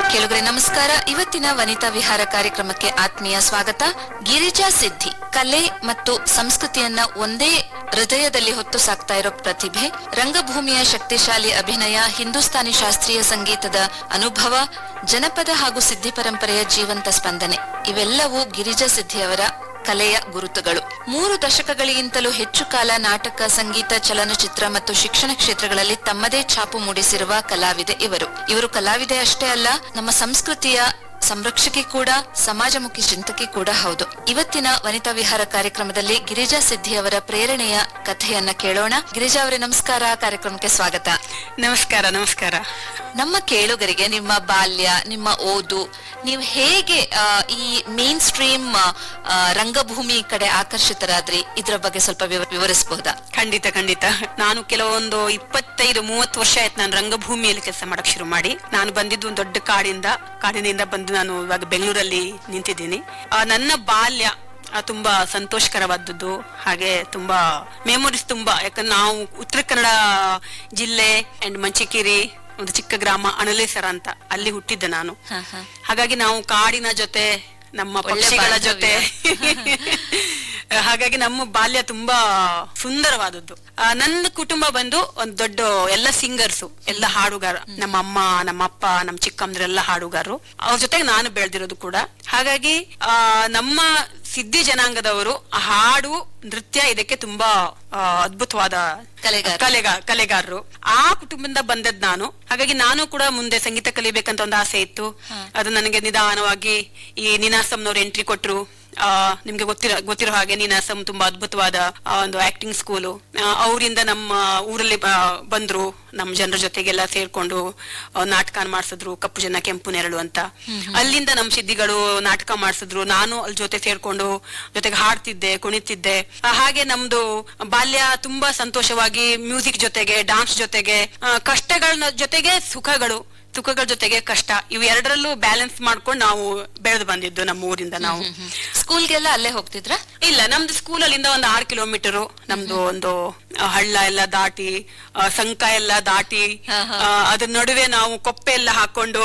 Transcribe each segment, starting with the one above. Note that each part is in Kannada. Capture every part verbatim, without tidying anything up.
ಕೇಳುಗರೆ ನಮಸ್ಕಾರ. ಇವತ್ತಿನ ವನಿತಾ ವಿಹಾರ ಕಾರ್ಯಕ್ರಮಕ್ಕೆ ಆತ್ಮೀಯ ಸ್ವಾಗತ. ಗಿರಿಜಾ ಸಿದ್ಧಿ ಕಲೆ ಮತ್ತು ಸಂಸ್ಕೃತಿಯನ್ನ ಒಂದೇ ಹೃದಯದಲ್ಲಿ ಹೊತ್ತು ಸಾಕ್ತಾ ಇರೋ ಪ್ರತಿಭೆ, ರಂಗಭೂಮಿಯ ಶಕ್ತಿಶಾಲಿ ಅಭಿನಯ, ಹಿಂದೂಸ್ತಾನಿ ಶಾಸ್ತ್ರೀಯ ಸಂಗೀತದ ಅನುಭವ, ಜನಪದ ಹಾಗೂ ಸಿದ್ಧಿ ಪರಂಪರೆಯ ಜೀವಂತ ಸ್ಪಂದನೆ ಇವೆಲ್ಲವೂ ಗಿರಿಜಾ ಸಿದ್ಧಿಯವರ ಕಲೆಯ ಗುರುತುಗಳು. ಮೂರು ದಶಕಗಳಿಗಿಂತಲೂ ಹೆಚ್ಚು ಕಾಲ ನಾಟಕ, ಸಂಗೀತ, ಚಲನಚಿತ್ರ ಮತ್ತು ಶಿಕ್ಷಣ ಕ್ಷೇತ್ರಗಳಲ್ಲಿ ತಮ್ಮದೇ ಛಾಪು ಮೂಡಿಸಿರುವ ಕಲಾವಿದೆ ಇವರು. ಇವರು ಕಲಾವಿದೆ ಅಷ್ಟೇ ಅಲ್ಲ, ನಮ್ಮ ಸಂಸ್ಕೃತಿಯ ಸಂರಕ್ಷಕಿ ಕೂಡ, ಸಮಾಜಮುಖಿ ಚಿಂತಕಿ ಕೂಡ ಹೌದು. ಇವತ್ತಿನ ವನಿತಾ ವಿಹಾರ ಕಾರ್ಯಕ್ರಮದಲ್ಲಿ ಗಿರಿಜಾ ಸಿದ್ಧಿಯವರ ಪ್ರೇರಣೆಯ ಕಥೆಯನ್ನ ಕೇಳೋಣ. ಗಿರಿಜಾ ಅವರೇ ನಮಸ್ಕಾರ, ಕಾರ್ಯಕ್ರಮಕ್ಕೆ ಸ್ವಾಗತ. ನಮಸ್ಕಾರ. ನಮಸ್ಕಾರ. ನಮ್ಮ ಕೇಳುಗರಿಗೆ ನಿಮ್ಮ ಬಾಲ್ಯ, ನಿಮ್ಮ ಓದು, ನೀವು ಹೇಗೆ ಈ ಮೇನ್ ಸ್ಟ್ರೀಮ್ ರಂಗಭೂಮಿ ಕಡೆ ಆಕರ್ಷಿತರಾದ್ರಿ, ಇದ್ರ ಬಗ್ಗೆ ಸ್ವಲ್ಪ ವಿವರಿಸಬಹುದಾ? ಖಂಡಿತ ಖಂಡಿತ. ನಾನು ಕೆಲವೊಂದು ಇಪ್ಪತ್ತೈದು ಮೂವತ್ತು ವರ್ಷ ಆಯ್ತು ನಾನು ರಂಗಭೂಮಿಯಲ್ಲಿ ಕೆಲಸ ಮಾಡಕ್ ಶುರು ಮಾಡಿ. ನಾನು ಬಂದಿದ್ದು ಒಂದು ದೊಡ್ಡ ಕಾಡಿಂದ ಕಾಡಿನಿಂದ ಬಂದು ನಾನು ಇವಾಗ ಬೆಂಗಳೂರಲ್ಲಿ ನಿಂತಿದ್ದೀನಿ. ನನ್ನ ಬಾಲ್ಯ ತುಂಬಾ ಸಂತೋಷಕರವಾದದ್ದು, ಹಾಗೆ ತುಂಬಾ ಮೆಮೊರೀಸ್ ತುಂಬಾ. ಯಾಕಂದ್ರೆ ನಾವು ಉತ್ತರ ಕನ್ನಡ ಜಿಲ್ಲೆ ಅಂಡ್ ಮಂಚಿಕೇರಿ ಒಂದು ಚಿಕ್ಕ ಗ್ರಾಮ ಅಣಲೇಸರ ಅಂತ, ಅಲ್ಲಿ ಹುಟ್ಟಿದ್ದೆ ನಾನು. ಹಾಗಾಗಿ ನಾವು ಕಾಡಿನ ಜೊತೆ, ನಮ್ಮ ಪಕ್ಷಿಗಳ ಜೊತೆ ಹಾಗಾಗಿ ನಮ್ಮ ಬಾಲ್ಯ ತುಂಬಾ ಸುಂದರವಾದದ್ದು. ನನ್ನ ಕುಟುಂಬ ಬಂದು ಒಂದು ದೊಡ್ಡ ಎಲ್ಲ ಸಿಂಗರ್ಸು, ಎಲ್ಲ ಹಾಡುಗಾರ. ನಮ್ಮ ಅಮ್ಮ, ನಮ್ಮ ಅಪ್ಪ, ನಮ್ಮ ಚಿಕ್ಕಮ್ಮರೆಲ್ಲ ಹಾಡುಗಾರರು. ಅವ್ರ ಜೊತೆಗೆ ನಾನು ಬೆಳೆದಿರೋದು ಕೂಡ. ಹಾಗಾಗಿ ಆ ನಮ್ಮ ಸಿದ್ಧಿ ಜನಾಂಗದವರು ಹಾಡು, ನೃತ್ಯ ಇದಕ್ಕೆ ತುಂಬಾ ಅದ್ಭುತವಾದ ಕಲೆಗಾರ ಕಲೆಗಾರರು. ಆ ಕುಟುಂಬದಿಂದ ಬಂದದ್ ನಾನು. ಹಾಗಾಗಿ ನಾನು ಕೂಡ ಮುಂದೆ ಸಂಗೀತ ಕಲಿಬೇಕಂತ ಒಂದು ಆಸೆ ಇತ್ತು. ಅದು ನನಗೆ ನಿಧಾನವಾಗಿ ಈ ನೀನಾಸಂನವ್ರು ಎಂಟ್ರಿ ಕೊಟ್ರು. ಆ ನಿಮ್ಗೆ ಗೊತ್ತಿರೋ ಗೊತ್ತಿರೋ ಹಾಗೆ ನೀನಾಸಂ ತುಂಬಾ ಅದ್ಭುತವಾದ ಒಂದು ಆಕ್ಟಿಂಗ್ ಸ್ಕೂಲು. ಅವರಿಂದ ನಮ್ಮ ಊರಲ್ಲಿ ಬಂದ್ರು, ನಮ್ಮ ಜನರ ಜೊತೆಗೆಲ್ಲ ಸೇರ್ಕೊಂಡು ನಾಟಕ ಮಾಡ್ಸಿದ್ರು, ಕಪ್ಪು ಜನ ಕೆಂಪು ನೆರಳು ಅಂತ. ಅಲ್ಲಿಂದ ನಮ್ಮ ಸಿದ್ಧಿಗಳು ನಾಟಕ ಮಾಡ್ಸಿದ್ರು. ನಾನು ಅಲ್ಲಿ ಜೊತೆ ಸೇರ್ಕೊಂಡು ಜೊತೆಗೆ ಹಾಡ್ತಿದ್ದೆ, ಕುಣಿತಿದ್ದೆ. ಹಾಗೆ ನಮ್ದು ಬಾಲ್ಯ ತುಂಬಾ ಸಂತೋಷವಾಗಿ, ಮ್ಯೂಸಿಕ್ ಜೊತೆಗೆ, ಡಾನ್ಸ್ ಜೊತೆಗೆ, ಕಷ್ಟಗಳ ಜೊತೆಗೆ ಸುಖಗಳು, ಸುಖಗಳ ಜೊತೆಗೆ ಕಷ್ಟ, ಇವು ಎರಡರಲ್ಲೂ ಬ್ಯಾಲೆನ್ಸ್ ಮಾಡ್ಕೊಂಡು ನಾವು ಬೆಳೆದು ಬಂದಿದ್ದು ನಮ್ಮ ಊರಿಂದ. ನಾವು ಸ್ಕೂಲ್ಗೆಲ್ಲ ಅಲ್ಲೇ ಹೋಗ್ತಿದ್ರ? ಇಲ್ಲ, ನಮ್ದು ಸ್ಕೂಲ್ ಅಲ್ಲಿಂದ ಒಂದು ಆರು ಕಿಲೋಮೀಟರ್, ನಮ್ದು ಒಂದು ಹಳ್ಳ ಎಲ್ಲ ದಾಟಿ, ಸಂಕ ಎಲ್ಲ ದಾಟಿ, ಅದ್ರ ನಡುವೆ ನಾವು ಕೊಪ್ಪೆ ಎಲ್ಲ ಹಾಕೊಂಡು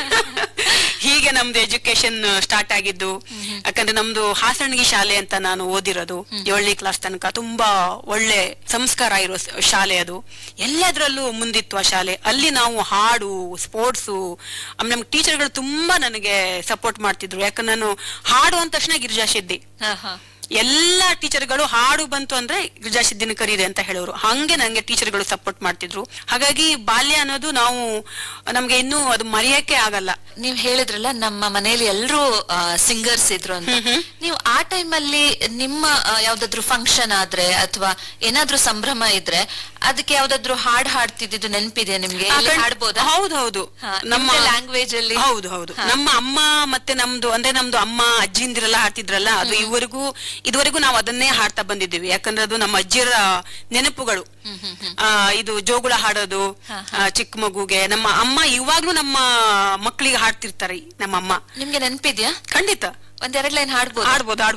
ಹೀಗೆ ನಮ್ದು ಎಜುಕೇಶನ್ ಸ್ಟಾರ್ಟ್ ಆಗಿದ್ದು. ಯಾಕಂದ್ರೆ ನಮ್ದು ಹಾಸಣಗಿ ಶಾಲೆ ಅಂತ ನಾನು ಓದಿರೋದು ಏಳನೇ ಕ್ಲಾಸ್ ತನಕ. ತುಂಬಾ ಒಳ್ಳೆ ಸಂಸ್ಕಾರ ಇರೋ ಶಾಲೆ ಅದು. ಎಲ್ಲದರಲ್ಲೂ ಮುಂದಿತ್ತು ಆ ಶಾಲೆ. ಅಲ್ಲಿ ನಾವು ಹಾಡು, ಸ್ಪೋರ್ಟ್ಸು, ಆಮೇಲೆ ನಮ್ಗೆ ಟೀಚರ್ಗಳು ತುಂಬಾ ನನಗೆ ಸಪೋರ್ಟ್ ಮಾಡ್ತಿದ್ರು. ಯಾಕಂದ್ರೆ ನಾನು ಹಾಡು ಅಂದ ತಕ್ಷಣ ಗಿರಿಜಾ ಸಿದ್ಧಿ, ಎಲ್ಲಾ ಟೀಚರ್ಗಳು ಹಾಡು ಬಂತು ಅಂದ್ರೆ ಗಿರಿಜಾ ಸಿದ್ಧಿನ ಕರೀರಿ ಅಂತ ಹೇಳೋರು. ಹಂಗೆ ನಂಗೆ ಟೀಚರ್ಗಳು ಸಪೋರ್ಟ್ ಮಾಡ್ತಿದ್ರು. ಹಾಗಾಗಿ ಬಾಲ್ಯ ಅನ್ನೋದು ನಾವು ನಮ್ಗೆ ಇನ್ನೂ ಅದು ಮರೆಯಕ್ಕೆ ಆಗಲ್ಲ. ನೀವ್ ಹೇಳಿದ್ರಲ್ಲ ನಮ್ಮ ಮನೆಯಲ್ಲಿ ಎಲ್ರು ಸಿಂಗರ್ಸ್ ಇದ್ರು ಅಂತ. ನೀವು ಆ ಟೈಮ್ ಅಲ್ಲಿ ನಿಮ್ಮ ಯಾವ್ದಾದ್ರು ಫಂಕ್ಷನ್ ಆದ್ರೆ ಅಥವಾ ಏನಾದ್ರೂ ಸಂಭ್ರಮ ಇದ್ರೆ ಅದಕ್ಕೆ ಯಾವ್ದಾದ್ರು ಹಾಡ್ ಹಾಡ್ತಿದ್ದು ನೆನಪಿದೆ ನಿಮ್ಗೆ? ಹಾಡ್ಬೋದಾ? ಹೌದೌದು, ನಮ್ಮ ಲ್ಯಾಂಗ್ವೇಜ್ ಅಲ್ಲಿ. ಹೌದು ಹೌದು. ನಮ್ಮ ಅಮ್ಮ ಮತ್ತೆ ನಮ್ದು ಅಂದ್ರೆ ನಮ್ದು ಅಮ್ಮ ಅಜ್ಜಿಂದಿರೆಲ್ಲ ಹಾಡ್ತಿದ್ರಲ್ಲ, ಅದು ಇವರೆಗೂ ಇದುವರೆಗೂ ನಾವು ಅದನ್ನೇ ಹಾಡ್ತಾ ಬಂದಿದ್ದೀವಿ. ಯಾಕಂದ್ರೆ ಅದು ನಮ್ಮ ಅಜ್ಜಿಯರ ನೆನಪುಗಳು. ಆ ಇದು ಜೋಗುಳ ಹಾಡೋದು ಚಿಕ್ಕ ಮಗುಗೆ. ನಮ್ಮ ಅಮ್ಮ ಇವಾಗ್ಲೂ ನಮ್ಮ ಮಕ್ಕಳಿಗೆ ಹಾಡ್ತಿರ್ತಾರೆ. ನಮ್ಮ ಅಮ್ಮ. ನಿಮ್ಗೆ ನೆನಪಿದ್ಯಾ? ಖಂಡಿತ. ಒಂದೆರಡ್ ಲೈನ್ ಹಾಡ್ಬೋದು ಹಾಡ್ಬೋದು ಹಾಡ್ಬೋದು